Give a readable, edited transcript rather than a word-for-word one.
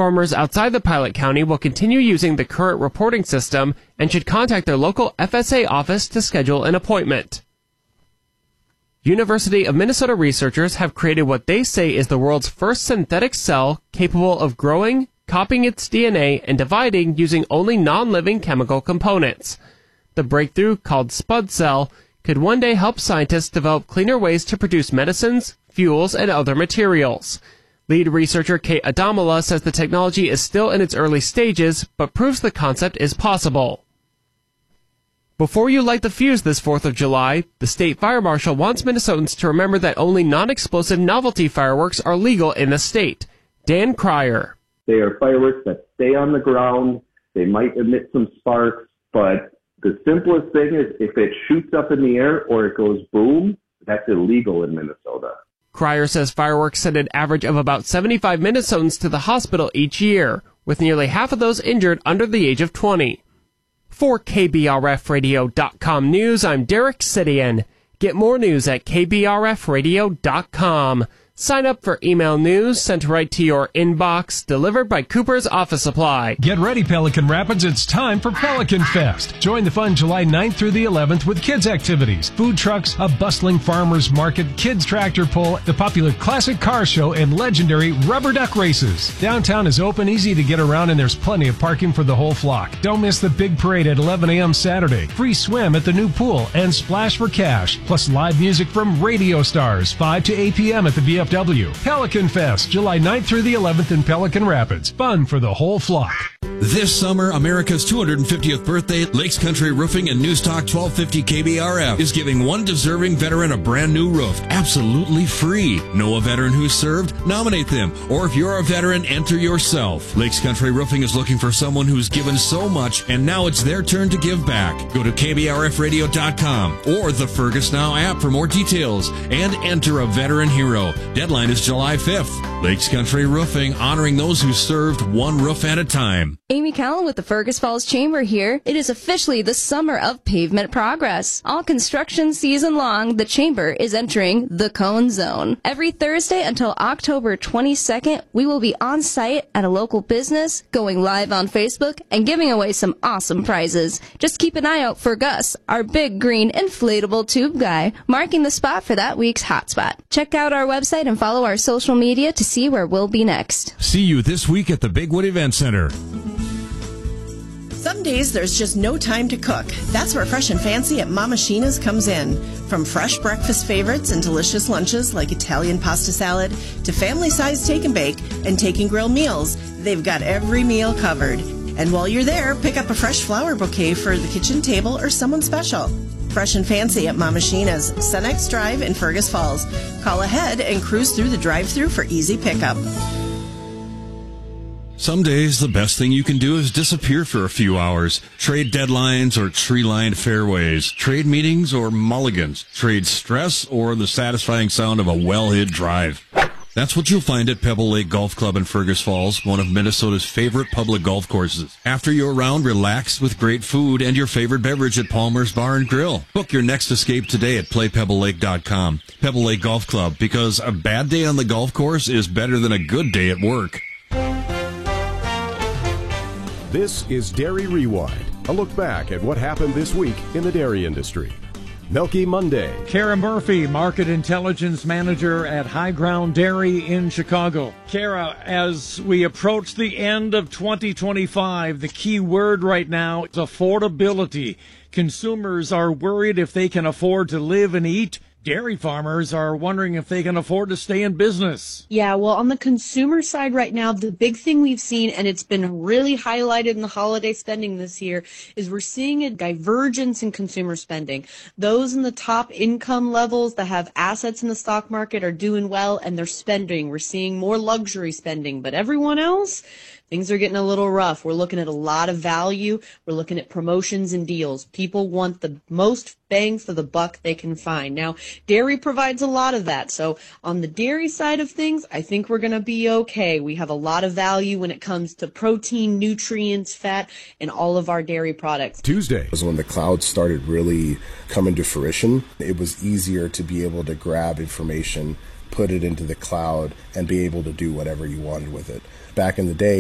Farmers outside the pilot county will continue using the current reporting system and should contact their local FSA office to schedule an appointment. University of Minnesota researchers have created what they say is the world's first synthetic cell capable of growing, copying its DNA, and dividing using only non-living chemical components. The breakthrough, called Spud Cell, could one day help scientists develop cleaner ways to produce medicines, fuels, and other materials. Lead researcher Kate Adamala says the technology is still in its early stages, but proves the concept is possible. Before you light the fuse this 4th of July, the state fire marshal wants Minnesotans to remember that only non-explosive novelty fireworks are legal in the state. Dan Cryer. They are fireworks that stay on the ground. They might emit some sparks, but the simplest thing is if it shoots up in the air or it goes boom, that's illegal in Minnesota. Cryer says fireworks send an average of about 75 Minnesotans to the hospital each year, with nearly half of those injured under the age of 20. For KBRFradio.com News, I'm Derek Sidian. Get more news at KBRFradio.com. Sign up for email news sent right to your inbox, delivered by Cooper's Office Supply. Get ready, Pelican Rapids. It's time for Pelican Fest. Join the fun July 9th through the 11th with kids' activities, food trucks, a bustling farmers market, kids' tractor pull, the popular classic car show, and legendary rubber duck races. Downtown is open, easy to get around, and there's plenty of parking for the whole flock. Don't miss the big parade at 11 a.m. Saturday. Free swim at the new pool and splash for cash. Plus live music from radio stars, 5 to 8 p.m. at the VFW. Pelican Fest, July 9th through the 11th in Pelican Rapids. Fun for the whole flock. This summer, America's 250th birthday, Lakes Country Roofing and Newstalk 1250 KBRF is giving one deserving veteran a brand new roof, absolutely free. Know a veteran who served? Nominate them. Or if you're a veteran, enter yourself. Lakes Country Roofing is looking for someone who's given so much, and now it's their turn to give back. Go to KBRFradio.com or the Fergus Now app for more details and enter a veteran hero. Deadline is July 5th. Lakes Country Roofing, honoring those who served one roof at a time. Amy Callan with the Fergus Falls Chamber here. It is officially the summer of pavement progress. All construction season long, the Chamber is entering the Cone Zone. Every Thursday until October 22nd, we will be on site at a local business, going live on Facebook, and giving away some awesome prizes. Just keep an eye out for Gus, our big green inflatable tube guy, marking the spot for that week's hotspot. Check out our website and follow our social media to see where we'll be next. See you this week at the Bigwood Event Center. Some days there's just no time to cook. That's where Fresh and Fancy at Mama Sheena's comes in. From fresh breakfast favorites and delicious lunches like Italian pasta salad to family-sized take and bake and take and grill meals, they've got every meal covered. And while you're there, pick up a fresh flower bouquet for the kitchen table or someone special. Fresh and Fancy at Mama Sheena's, Sunex Drive in Fergus Falls. Call ahead and cruise through the drive-thru for easy pickup. Some days, the best thing you can do is disappear for a few hours. Trade deadlines or tree-lined fairways. Trade meetings or mulligans. Trade stress or the satisfying sound of a well-hid drive. That's what you'll find at Pebble Lake Golf Club in Fergus Falls, one of Minnesota's favorite public golf courses. After your round, relax with great food and your favorite beverage at Palmer's Bar and Grill. Book your next escape today at playpebblelake.com. Pebble Lake Golf Club, because a bad day on the golf course is better than a good day at work. This is Dairy Rewind, a look back at what happened this week in the dairy industry. Milky Monday. Kara Murphy, Market Intelligence Manager at High Ground Dairy in Chicago. Kara, as we approach the end of 2025, the key word right now is affordability. Consumers are worried if they can afford to live and eat. Dairy farmers are wondering if they can afford to stay in business. Yeah, well, on the consumer side right now, the big thing we've seen, and it's been really highlighted in the holiday spending this year, is we're seeing a divergence in consumer spending. Those in the top income levels that have assets in the stock market are doing well, and they're spending. We're seeing more luxury spending, but everyone else, things are getting a little rough. We're looking at a lot of value. We're looking at promotions and deals. People want the most bang for the buck they can find. Now, dairy provides a lot of that. So on the dairy side of things, I think we're going to be okay. We have a lot of value when it comes to protein, nutrients, fat, and all of our dairy products. Tuesday was when the cloud started really coming to fruition. It was easier to be able to grab information, put it into the cloud, and be able to do whatever you wanted with it. Back in the day,